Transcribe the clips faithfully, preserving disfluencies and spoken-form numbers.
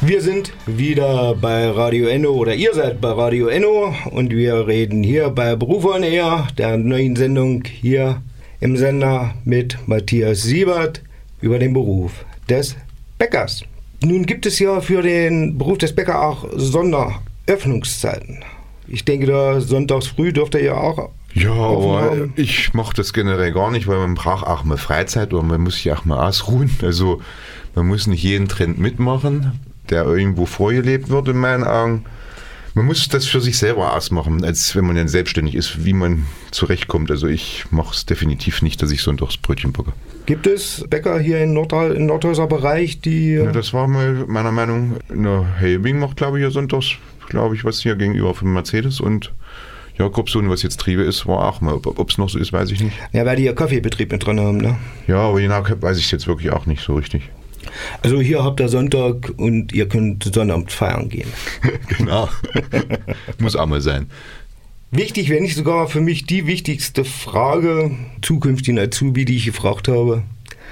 Wir sind wieder bei Radio Enno oder ihr seid bei Radio Enno und wir reden hier bei Beruf on Air, der neuen Sendung hier im Sender mit Matthias Siebert über den Beruf des Bäckers. Nun gibt es ja für den Beruf des Bäckers auch Sonderöffnungszeiten. Ich denke, da sonntags früh dürft ihr ja auch. Ja, aber ich mache das generell gar nicht, weil man braucht auch mal Freizeit oder man muss sich auch mal ausruhen. Also man muss nicht jeden Trend mitmachen, der irgendwo vorgelebt wird in meinen Augen. Man muss das für sich selber ausmachen, als wenn man dann selbstständig ist, wie man zurechtkommt. Also ich mache es definitiv nicht, dass ich sonntags Brötchen backe. Gibt es Bäcker hier im Nordhal- im Nordhäuser Bereich, die... Ja, das war mal meiner Meinung nach, Helbing macht, glaube ich, ja sonntags, glaube ich, was hier gegenüber von Mercedes und Jakobson, was jetzt Triebe ist, war auch mal. Ob es noch so ist, weiß ich nicht. Ja, weil die ja Kaffeebetrieb mit drin haben, ne? Ja, aber genau weiß ich jetzt wirklich auch nicht so richtig. Also hier habt ihr Sonntag und ihr könnt Sonnabend feiern gehen. Genau. Muss auch mal sein. Wichtig, wenn nicht sogar für mich die wichtigste Frage zukünftigen Azubi, die ich gefragt habe.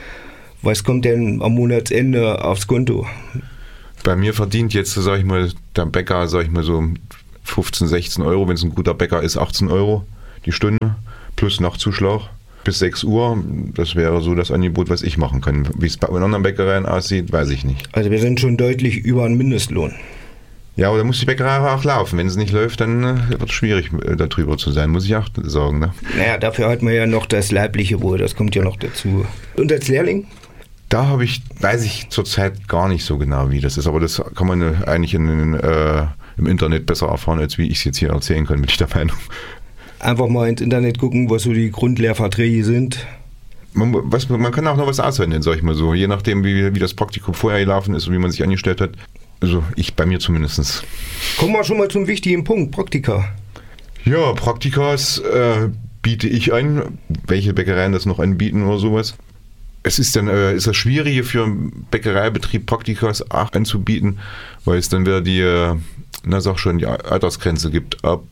Was kommt denn am Monatsende aufs Konto? Bei mir verdient jetzt, sag ich mal, der Bäcker, sag ich mal so fünfzehn, sechzehn Euro, wenn es ein guter Bäcker ist, achtzehn Euro die Stunde plus Nachtzuschlag. Bis sechs Uhr, das wäre so das Angebot, was ich machen kann. Wie es bei anderen Bäckereien aussieht, weiß ich nicht. Also wir sind schon deutlich über einen Mindestlohn. Ja, aber da muss die Bäckerei auch laufen. Wenn es nicht läuft, dann äh, wird es schwierig, äh, darüber zu sein, muss ich auch sagen. Ne? Naja, dafür hat man ja noch das leibliche Wohl, das kommt ja noch dazu. Und als Lehrling? Da habe ich, weiß ich zurzeit gar nicht so genau, wie das ist. Aber das kann man äh, eigentlich in, äh, im Internet besser erfahren, als wie ich es jetzt hier erzählen kann, bin ich der Meinung. Einfach mal ins Internet gucken, was so die Grundlehrverträge sind. Man, was, man kann auch noch was aushandeln, sag ich mal so. Je nachdem, wie, wie das Praktikum vorher gelaufen ist und wie man sich angestellt hat. Also ich bei mir zumindest. Kommen wir schon mal zum wichtigen Punkt, Praktika. Ja, Praktikas äh, biete ich an. Welche Bäckereien das noch anbieten oder sowas. Es ist dann äh, ist das Schwierige für einen Bäckereibetrieb, Praktikas auch anzubieten, weil es dann wieder die, äh, na sag schon, die Altersgrenze gibt. Ab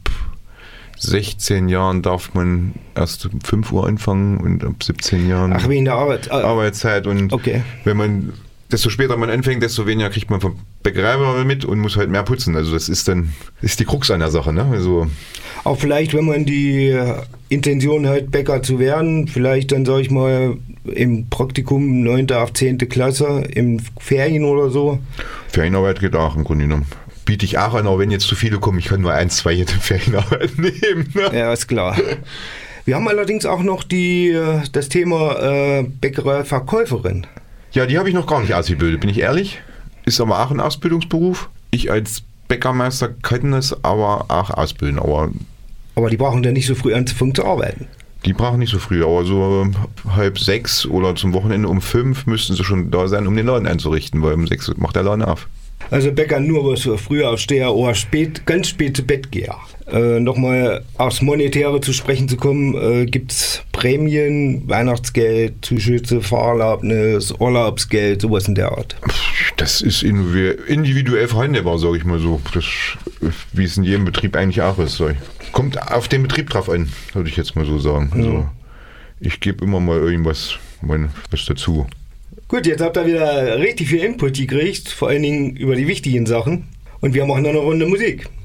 sechzehn Jahren darf man erst um fünf Uhr anfangen und ab siebzehn Jahren Ach, wegen der Arbeit. Ah, Arbeitszeit. Und okay. Wenn man, desto später man anfängt, desto weniger kriegt man vom Bäckerei mit und muss halt mehr putzen. Also das ist dann, ist die Krux an der Sache, ne? Also auch vielleicht, wenn man die Intention hat, Bäcker zu werden, vielleicht dann, sag ich mal, im Praktikum neunte auf zehnte Klasse, im Ferien oder so. Ferienarbeit geht auch im Grunde genommen. Biete ich auch an, aber wenn jetzt zu viele kommen, ich kann nur ein, zwei jede Ferienarbeit nehmen. Ne? Ja, ist klar. Wir haben allerdings auch noch die, das Thema äh, Bäckerei-Verkäuferin. Ja, die habe ich noch gar nicht ausgebildet, bin ich ehrlich. Ist aber auch ein Ausbildungsberuf. Ich als Bäckermeister kann es aber auch ausbilden. Aber, aber die brauchen dann nicht so früh anzufangen zu arbeiten. Die brauchen nicht so früh, aber so halb sechs oder zum Wochenende um fünf müssten sie schon da sein, um den Laden einzurichten, weil um sechs macht der Laden auf. Also Bäcker nur was für Frühaufsteher oder spät, ganz spät zu Bett gehe. Äh, Nochmal aufs Monetäre zu sprechen zu kommen, äh, gibt es Prämien, Weihnachtsgeld, Zuschüsse, Fahrerlaubnis, Urlaubsgeld, sowas in der Art? Das ist individuell verhandelbar, sage ich mal so. Das, wie es in jedem Betrieb eigentlich auch ist. Kommt auf den Betrieb drauf an, würde ich jetzt mal so sagen. Also, ja. Ich gebe immer mal irgendwas mein, was dazu. Gut, jetzt habt ihr wieder richtig viel Input gekriegt, vor allen Dingen über die wichtigen Sachen. Und wir machen noch eine Runde Musik.